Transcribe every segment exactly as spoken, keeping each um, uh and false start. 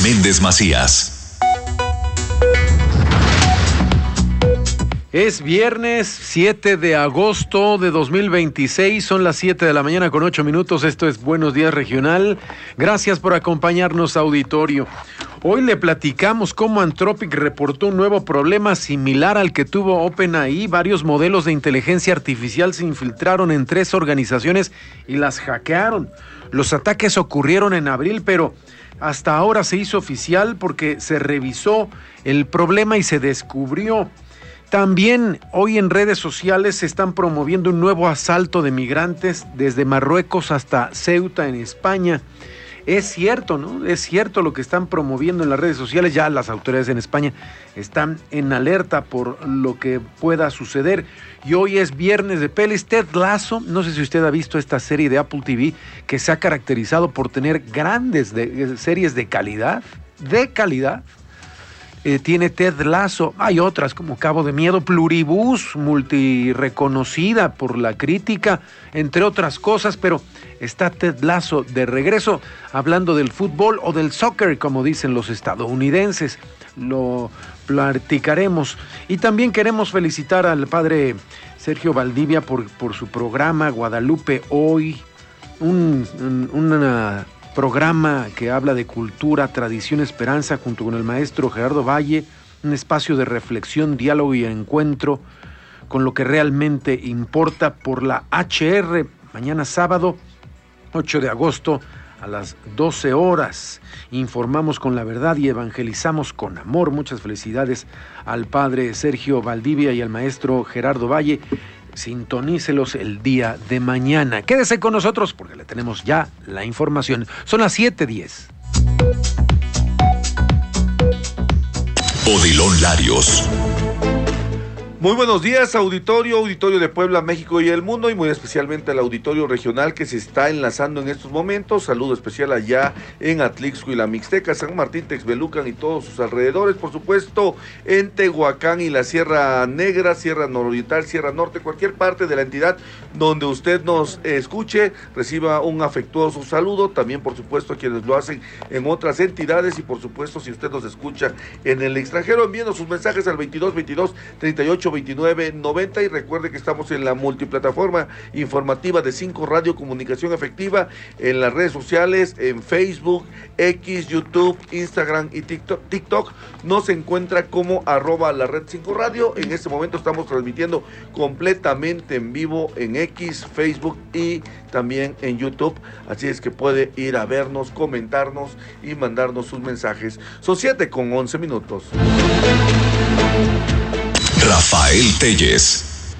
Méndez Macías. Es viernes siete de agosto de dos mil veintiséis, son las siete de la mañana con ocho minutos, esto es Buenos Días Regional. Gracias por acompañarnos, auditorio. Hoy le platicamos cómo Anthropic reportó un nuevo problema similar al que tuvo OpenAI. Varios modelos de inteligencia artificial se infiltraron en tres organizaciones y las hackearon. Los ataques ocurrieron en abril, pero hasta ahora se hizo oficial porque se revisó el problema y se descubrió. También hoy en redes sociales se están promoviendo un nuevo asalto de migrantes desde Marruecos hasta Ceuta en España. Es cierto, ¿no? Es cierto lo que están promoviendo en las redes sociales. Ya las autoridades en España están en alerta por lo que pueda suceder. Y hoy es viernes de pelis. Ted Lasso, no sé si usted ha visto esta serie de Apple T V que se ha caracterizado por tener grandes de, series de calidad, de calidad. Eh, tiene Ted Lasso, hay otras como Cabo de Miedo, Pluribus, multireconocida por la crítica, entre otras cosas, pero está Ted Lasso de regreso hablando del fútbol o del soccer, como dicen los estadounidenses. Lo platicaremos. Y también queremos felicitar al padre Sergio Valdivia por, por su programa Guadalupe Hoy, un, un, una... programa que habla de cultura, tradición, esperanza, junto con el maestro Gerardo Valle, un espacio de reflexión, diálogo y encuentro con lo que realmente importa por la H R, mañana sábado, ocho de agosto, a las doce horas. Informamos con la verdad y evangelizamos con amor. Muchas felicidades al padre Sergio Valdivia y al maestro Gerardo Valle. Sintonícelos el día de mañana. Quédese con nosotros porque le tenemos ya la información. Son las siete diez. Odilon Larios. Muy buenos días, auditorio, auditorio de Puebla, México y el mundo, y muy especialmente al auditorio regional que se está enlazando en estos momentos. Saludo especial allá en Atlixco y la Mixteca, San Martín, Texmelucan y todos sus alrededores, por supuesto en Tehuacán y la Sierra Negra, Sierra Nororiental, Sierra Norte, cualquier parte de la entidad donde usted nos escuche, reciba un afectuoso saludo. También, por supuesto, a quienes lo hacen en otras entidades, y por supuesto, si usted nos escucha en el extranjero, envíenos sus mensajes al veintidós veintidós treinta y ocho veintinueve noventa, y recuerde que estamos en la multiplataforma informativa de cinco Radio Comunicación Efectiva, en las redes sociales, en Facebook, X, YouTube, Instagram y TikTok. TikTok nos encuentra como arroba la red cinco Radio. En este momento estamos transmitiendo completamente en vivo en X, Facebook y también en YouTube, así es que puede ir a vernos, comentarnos y mandarnos sus mensajes. Son siete con once minutos. Rafael Telles.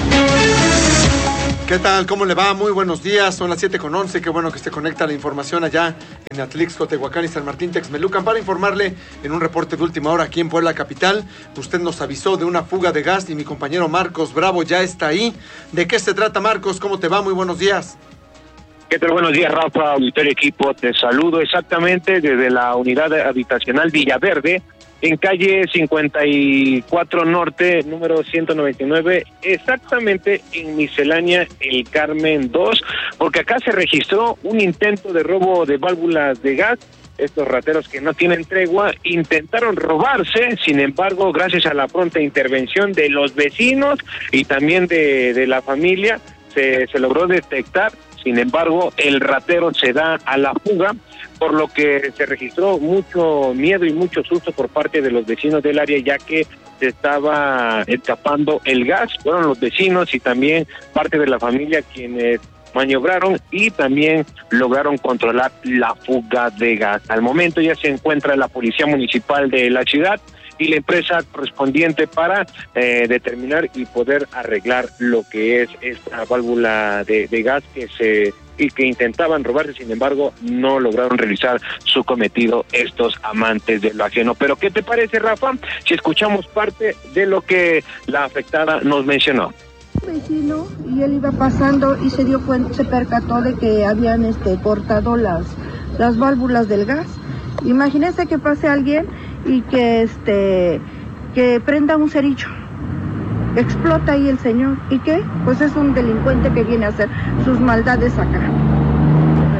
¿Qué tal? ¿Cómo le va? Muy buenos días, son las siete con once, qué bueno que se conecta la información allá en Atlixco, Tehuacán y San Martín, Texmelucan, para informarle en un reporte de última hora aquí en Puebla Capital. Usted nos avisó de una fuga de gas y mi compañero Marcos Bravo ya está ahí. ¿De qué se trata, Marcos? ¿Cómo te va? Muy buenos días. ¿Qué tal? Buenos días, Rafa, auditorio equipo, te saludo exactamente desde la unidad habitacional Villaverde, en calle cincuenta y cuatro Norte, número ciento noventa y nueve, exactamente en Miscelánea El Carmen dos, porque acá se registró un intento de robo de válvulas de gas. Estos rateros que no tienen tregua intentaron robarse, sin embargo, gracias a la pronta intervención de los vecinos y también de, de la familia, se, se logró detectar. Sin embargo, el ratero se da a la fuga, por lo que se registró mucho miedo y mucho susto por parte de los vecinos del área, ya que se estaba escapando el gas. Fueron los vecinos y también parte de la familia quienes maniobraron y también lograron controlar la fuga de gas. Al momento ya se encuentra la Policía Municipal de la ciudad y la empresa correspondiente para eh, determinar y poder arreglar lo que es esta válvula de, de gas que se y que intentaban robarse, sin embargo, no lograron realizar su cometido estos amantes de lo ajeno. Pero, ¿qué te parece, Rafa, si escuchamos parte de lo que la afectada nos mencionó? Vecino, y él iba pasando y se dio cuenta, se percató de que habían este cortado las las válvulas del gas. Imagínese que pase alguien y que este que prenda un cerillo. Explota ahí el señor. ¿Y qué? Pues es un delincuente que viene a hacer sus maldades acá.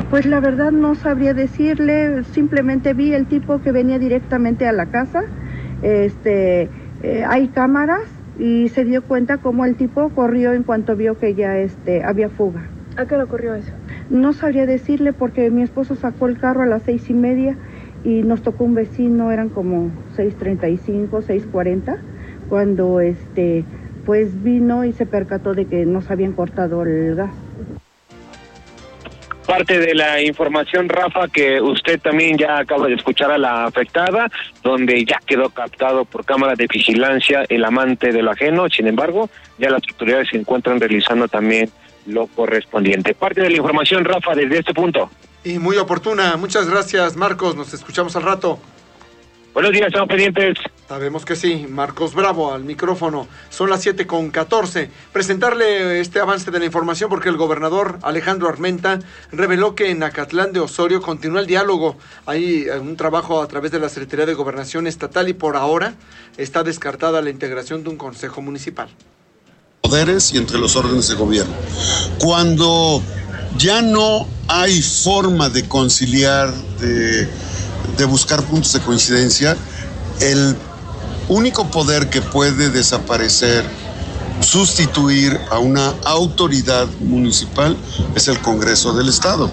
Pues la verdad no sabría decirle, simplemente vi el tipo que venía directamente a la casa, este, eh, hay cámaras y se dio cuenta cómo el tipo corrió en cuanto vio que ya este, había fuga. ¿A qué hora ocurrió eso? No sabría decirle porque mi esposo sacó el carro a las seis y media y nos tocó un vecino, eran como seis treinta y cinco, seis cuarenta, cuando este, pues vino y se percató de que nos habían cortado el gas. Parte de la información, Rafa, que usted también ya acaba de escuchar a la afectada, donde ya quedó captado por cámara de vigilancia el amante de lo ajeno. Sin embargo, ya las autoridades se encuentran realizando también lo correspondiente. Parte de la información, Rafa, desde este punto. Y muy oportuna. Muchas gracias, Marcos. Nos escuchamos al rato. Buenos días, estamos pendientes. Sabemos que sí. Marcos Bravo al micrófono. Son las siete con catorce. Presentarle este avance de la información porque el gobernador Alejandro Armenta reveló que en Acatlán de Osorio continúa el diálogo. Hay un trabajo a través de la Secretaría de Gobernación Estatal y por ahora está descartada la integración de un consejo municipal. Poderes y entre los órdenes de gobierno. Cuando ya no hay forma de conciliar, de, de buscar puntos de coincidencia, el único poder que puede desaparecer, sustituir a una autoridad municipal es el Congreso del Estado.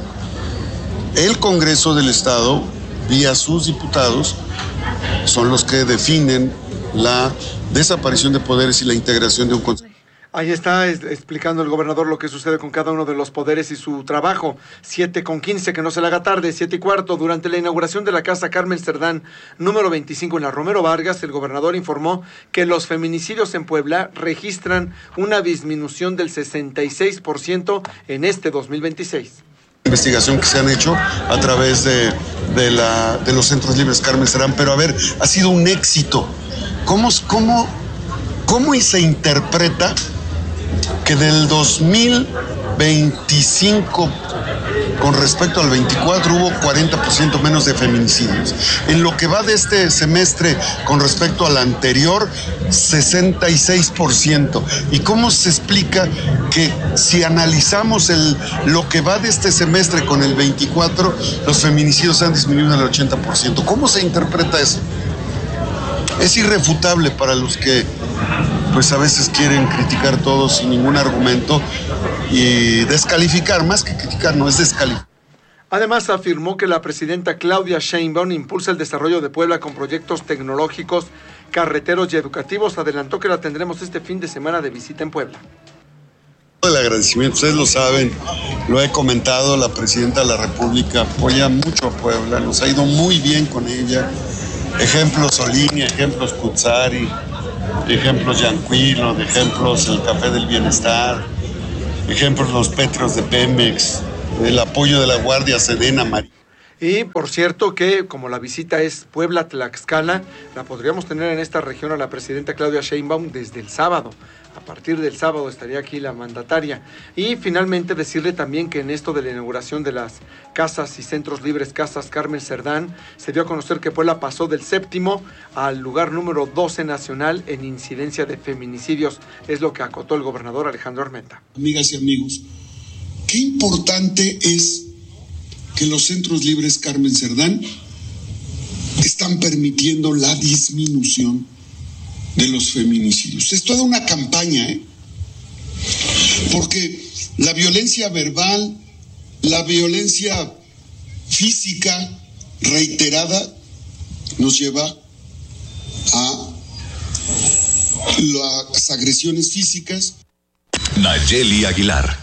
El Congreso del Estado, vía sus diputados, son los que definen la desaparición de poderes y la integración de un consejo. Ahí está es, explicando el gobernador lo que sucede con cada uno de los poderes y su trabajo. siete con quince, que no se le haga tarde, siete y cuarto. Durante la inauguración de la Casa Carmen Cerdán, número veinticinco en la Romero Vargas, el gobernador informó que los feminicidios en Puebla registran una disminución del sesenta y seis por ciento en este dos mil veintiséis. Investigación que se han hecho a través de, de, la, de los centros libres Carmen Cerdán, pero a ver, ha sido un éxito. ¿Cómo, cómo, cómo se interpreta que del dos mil veinticinco con respecto al veinticuatro hubo cuarenta por ciento menos de feminicidios? En lo que va de este semestre con respecto al anterior, sesenta y seis por ciento. ¿Y cómo se explica que si analizamos el, lo que va de este semestre con el veinticuatro, los feminicidios han disminuido en el ochenta por ciento? ¿Cómo se interpreta eso? Es irrefutable para los que pues a veces quieren criticar todo sin ningún argumento y descalificar, más que criticar, no es descalificar. Además, afirmó que la presidenta Claudia Sheinbaum impulsa el desarrollo de Puebla con proyectos tecnológicos, carreteros y educativos. Adelantó que la tendremos este fin de semana de visita en Puebla. El agradecimiento, ustedes lo saben, lo he comentado, la presidenta de la República apoya mucho a Puebla, nos ha ido muy bien con ella. Ejemplos Solini, ejemplos Kutsari, ejemplos Yanquilo, de ejemplos el Café del Bienestar, ejemplos los Petros de Pemex, el apoyo de la Guardia Sedena María. Y por cierto que como la visita es Puebla-Tlaxcala, la podríamos tener en esta región a la presidenta Claudia Sheinbaum desde el sábado. A partir del sábado estaría aquí la mandataria. Y finalmente decirle también que en esto de la inauguración de las casas y centros libres Casas Carmen Cerdán, se dio a conocer que Puebla pasó del séptimo al lugar número doce nacional en incidencia de feminicidios. Es lo que acotó el gobernador Alejandro Armenta. Amigas y amigos, qué importante es que los centros libres Carmen Cerdán están permitiendo la disminución de los feminicidios. Es toda una campaña, ¿eh? Porque la violencia verbal, la violencia física reiterada nos lleva a las agresiones físicas. Nayeli Aguilar.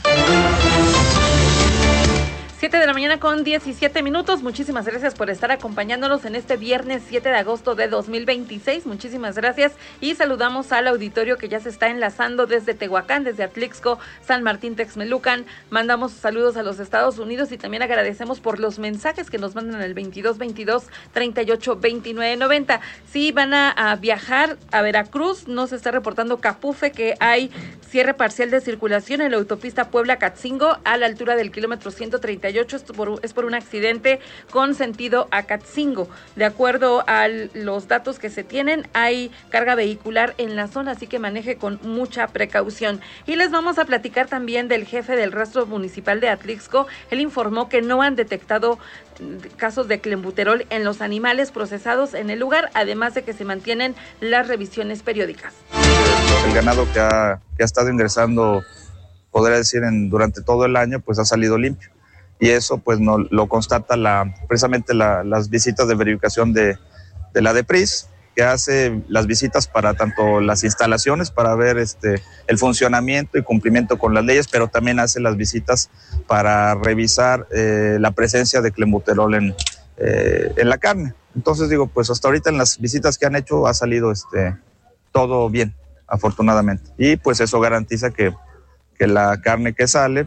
siete de la mañana con diecisiete minutos. Muchísimas gracias por estar acompañándonos en este viernes siete de agosto de dos mil veintiséis. Muchísimas gracias y saludamos al auditorio que ya se está enlazando desde Tehuacán, desde Atlixco, San Martín Texmelucan. Mandamos saludos a los Estados Unidos y también agradecemos por los mensajes que nos mandan al veintidós veintidós treinta y ocho veintinueve noventa. Si van a, a viajar a Veracruz, nos está reportando Capufe que hay cierre parcial de circulación en la autopista Puebla-Catzingo a la altura del kilómetro ciento treinta y ocho ocho es por, es por un accidente con sentido a Catzingo. De acuerdo a los datos que se tienen, hay carga vehicular en la zona, así que maneje con mucha precaución. Y les vamos a platicar también del jefe del rastro municipal de Atlixco. Él informó que no han detectado casos de clenbuterol en los animales procesados en el lugar, además de que se mantienen las revisiones periódicas. El ganado que ha, que ha estado ingresando, podría decir, en, durante todo el año, pues ha salido limpio. Y eso pues no, lo constata la, precisamente la, las visitas de verificación de, de la DEPRIS, que hace las visitas para tanto las instalaciones, para ver este, el funcionamiento y cumplimiento con las leyes, pero también hace las visitas para revisar eh, la presencia de clenbuterol en, eh, en la carne. Entonces digo, pues hasta ahorita en las visitas que han hecho ha salido este, todo bien, afortunadamente. Y pues eso garantiza que, que la carne que sale...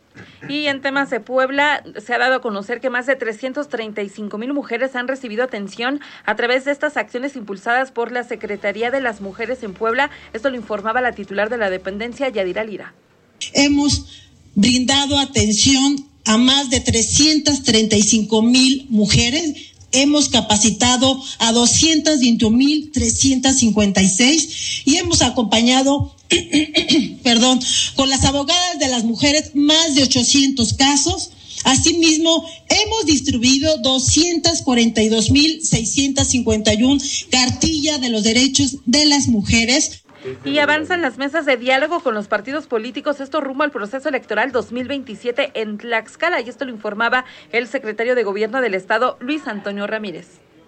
Y en temas de Puebla, se ha dado a conocer que más de trescientos treinta y cinco mil mujeres han recibido atención a través de estas acciones impulsadas por la Secretaría de las Mujeres en Puebla. Esto lo informaba la titular de la dependencia, Yadira Lira. Hemos brindado atención a más de trescientos treinta y cinco mil mujeres. Hemos capacitado a doscientos veintiuno mil trescientos cincuenta y seis y hemos acompañado, perdón, con las abogadas de las mujeres más de ochocientos casos. Asimismo, hemos distribuido doscientos cuarenta y dos mil seiscientos cincuenta y uno cartillas de los derechos de las mujeres. Y avanzan las mesas de diálogo con los partidos políticos, esto rumbo al proceso electoral dos mil veintisiete en Tlaxcala, y esto lo informaba el secretario de Gobierno del Estado, Luis Antonio Ramírez.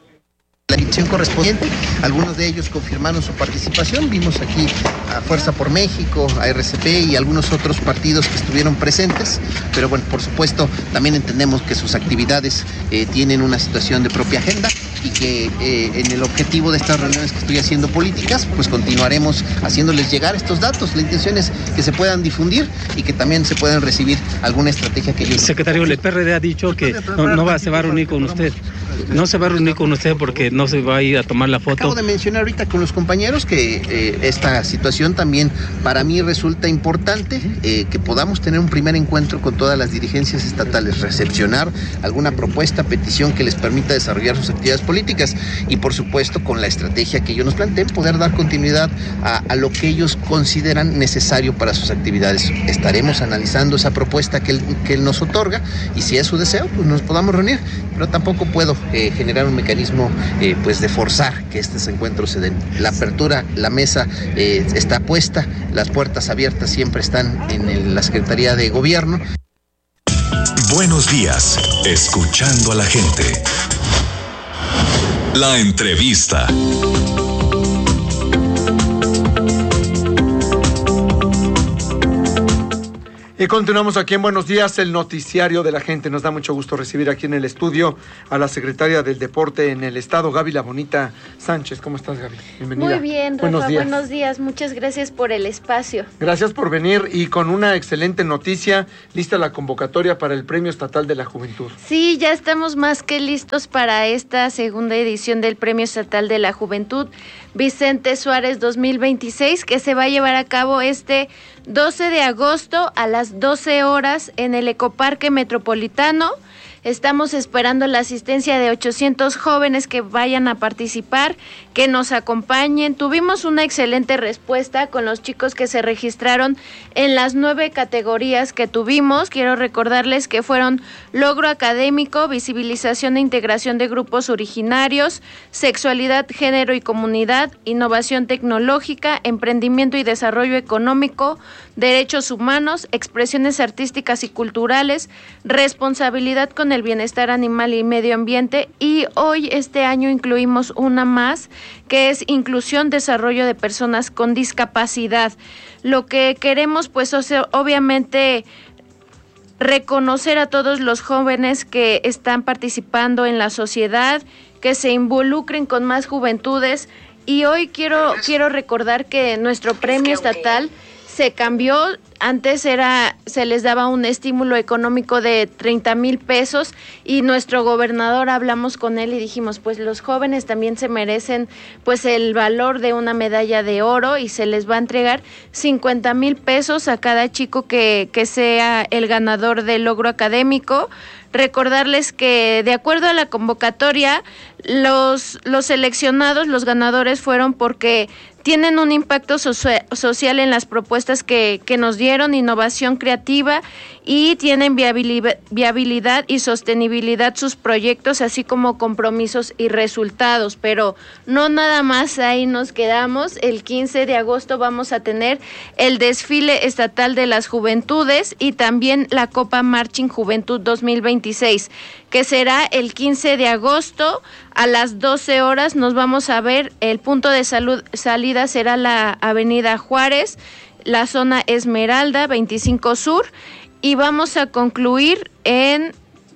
La elección correspondiente, algunos de ellos confirmaron su participación, vimos aquí a Fuerza por México, a R C P y algunos otros partidos que estuvieron presentes, pero bueno, por supuesto, también entendemos que sus actividades eh, tienen una situación de propia agenda y que eh, en el objetivo de estas reuniones que estoy haciendo políticas, pues continuaremos haciéndoles llegar estos datos. La intención es que se puedan difundir y que también se puedan recibir alguna estrategia que ellos... Secretario, el P R D ha dicho que no, no va, se va a reunir con usted. No se va a reunir con usted porque no se va a ir a tomar la foto. Acabo de mencionar ahorita con los compañeros que eh, esta situación también para mí resulta importante, eh, que podamos tener un primer encuentro con todas las dirigencias estatales, recepcionar alguna propuesta, petición que les permita desarrollar sus actividades políticas y por supuesto con la estrategia que ellos nos planteen, poder dar continuidad a, a lo que ellos consideran necesario para sus actividades. Estaremos analizando esa propuesta que él, que él nos otorga y si es su deseo, pues nos podamos reunir, pero tampoco puedo eh, generar un mecanismo eh, pues de forzar que estos encuentros se den. La apertura, la mesa eh, está puesta, las puertas abiertas siempre están en el, la Secretaría de Gobierno. Buenos días, escuchando a la gente. La entrevista. Y continuamos aquí en Buenos Días, el noticiario de la gente. Nos da mucho gusto recibir aquí en el estudio a la secretaria del Deporte en el Estado, Gaby La Bonita Sánchez. ¿Cómo estás, Gaby? Bienvenida. Muy bien, Rafa. Buenos días. Buenos días. Muchas gracias por el espacio. Gracias por venir y con una excelente noticia, lista la convocatoria para el Premio Estatal de la Juventud. Sí, ya estamos más que listos para esta segunda edición del Premio Estatal de la Juventud Vicente Suárez dos mil veintiséis, que se va a llevar a cabo este doce de agosto a las doce horas en el Ecoparque Metropolitano. Estamos esperando la asistencia de ochocientos jóvenes que vayan a participar, que nos acompañen. Tuvimos una excelente respuesta con los chicos que se registraron en las nueve categorías que tuvimos. Quiero recordarles que fueron logro académico, visibilización e integración de grupos originarios, sexualidad, género y comunidad, innovación tecnológica, emprendimiento y desarrollo económico, derechos humanos, expresiones artísticas y culturales, responsabilidad con el bienestar animal y medio ambiente, y hoy este año incluimos una más que es inclusión, desarrollo de personas con discapacidad. Lo que queremos pues o sea, obviamente reconocer a todos los jóvenes que están participando en la sociedad, que se involucren con más juventudes, y hoy quiero, quiero recordar que nuestro premio estatal se cambió. antes era, se les daba un estímulo económico de treinta mil pesos y nuestro gobernador, hablamos con él y dijimos, pues los jóvenes también se merecen pues el valor de una medalla de oro y se les va a entregar cincuenta mil pesos a cada chico que, que sea el ganador del logro académico. Recordarles que de acuerdo a la convocatoria, los, los seleccionados, los ganadores fueron porque tienen un impacto socia- social en las propuestas que, que nos dieron, innovación creativa y tienen viabilidad, viabilidad y sostenibilidad sus proyectos, así como compromisos y resultados. Pero no nada más ahí nos quedamos. El quince de agosto vamos a tener el desfile estatal de las juventudes y también la Copa Marching Juventud dos mil veintiséis, que será el quince de agosto a las doce horas. Nos vamos a ver, el punto de salud, salida será la Avenida Juárez, la zona Esmeralda, veinticinco Sur, y vamos a concluir en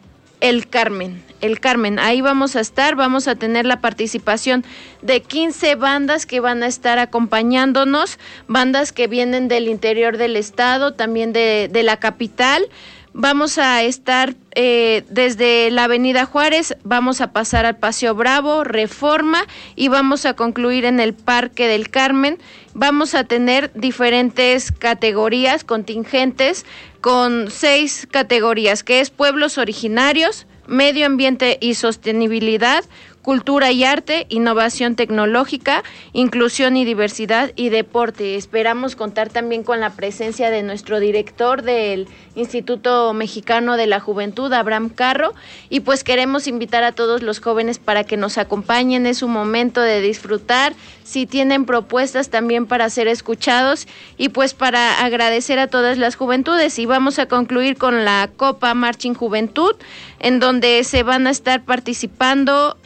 El Carmen. El Carmen, ahí vamos a estar, vamos a tener la participación de quince bandas que van a estar acompañándonos, bandas que vienen del interior del estado, también de, de la capital. Vamos a estar eh, desde la Avenida Juárez, vamos a pasar al Paseo Bravo, Reforma y vamos a concluir en el Parque del Carmen. Vamos a tener diferentes categorías, contingentes, con seis categorías, que es pueblos originarios, medio ambiente y sostenibilidad, cultura y arte, innovación tecnológica, inclusión y diversidad y deporte. Esperamos contar también con la presencia de nuestro director del Instituto Mexicano de la Juventud, Abraham Carro, y pues queremos invitar a todos los jóvenes para que nos acompañen. Es un momento de disfrutar, si tienen propuestas también para ser escuchados y pues para agradecer a todas las juventudes. Y vamos a concluir con la Copa Marching Juventud, en donde se van a estar participando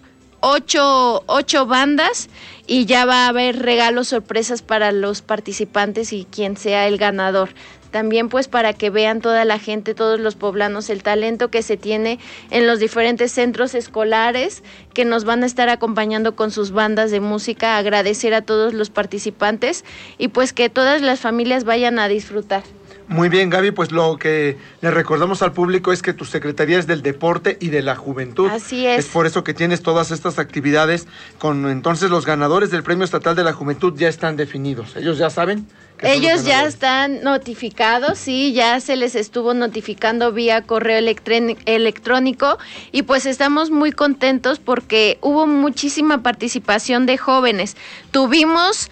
Ocho, ocho bandas y ya va a haber regalos sorpresas para los participantes y quien sea el ganador. También pues para que vean toda la gente, todos los poblanos, el talento que se tiene en los diferentes centros escolares que nos van a estar acompañando con sus bandas de música. Agradecer a todos los participantes y pues que todas las familias vayan a disfrutar. Muy bien, Gaby, pues lo que le recordamos al público es que tu secretaría es del deporte y de la juventud. Así es. Es por eso que tienes todas estas actividades. Con entonces los ganadores del Premio Estatal de la Juventud ya están definidos. ¿Ellos ya saben? Ellos ya están notificados, sí, ya se les estuvo notificando vía correo electrónico y pues estamos muy contentos porque hubo muchísima participación de jóvenes. Tuvimos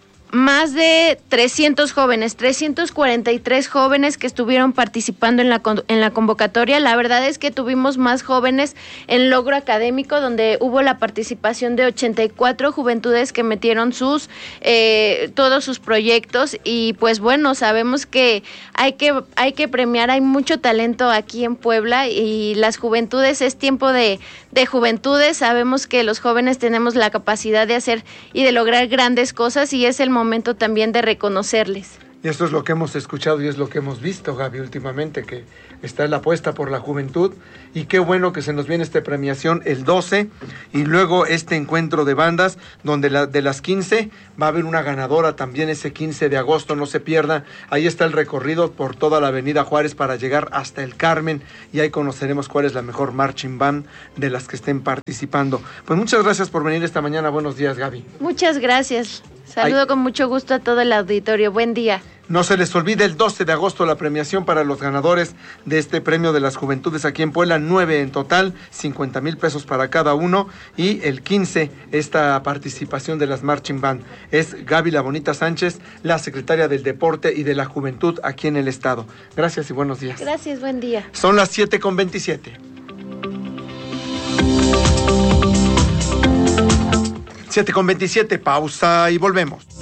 más de trescientos jóvenes, trescientos cuarenta y tres jóvenes que estuvieron participando en la en la convocatoria. La verdad es que tuvimos más jóvenes en logro académico, donde hubo la participación de ochenta y cuatro juventudes que metieron sus eh, todos sus proyectos y pues bueno, sabemos que hay que hay que premiar, hay mucho talento aquí en Puebla y las juventudes, es tiempo de de juventudes. Sabemos que los jóvenes tenemos la capacidad de hacer y de lograr grandes cosas y es el momento también de reconocerles. Y esto es lo que hemos escuchado y es lo que hemos visto, Gaby, últimamente, que está en la apuesta por la juventud. Y qué bueno que se nos viene esta premiación el doce y luego este encuentro de bandas, donde la, de las quince va a haber una ganadora también ese quince de agosto, no se pierda. Ahí está el recorrido por toda la Avenida Juárez para llegar hasta el Carmen y ahí conoceremos cuál es la mejor marching band de las que estén participando. Pues muchas gracias por venir esta mañana. Buenos días, Gaby. Muchas gracias. Saludo Ay. con mucho gusto a todo el auditorio. Buen día. No se les olvide el doce de agosto la premiación para los ganadores de este premio de las juventudes aquí en Puebla, nueve en total, cincuenta mil pesos para cada uno, y el quince esta participación de las Marching Band. Es Gaby La Bonita Sánchez, la secretaria del Deporte y de la Juventud aquí en el estado. Gracias y buenos días. Gracias, buen día. Son las siete con veintisiete. siete con veintisiete, pausa y volvemos.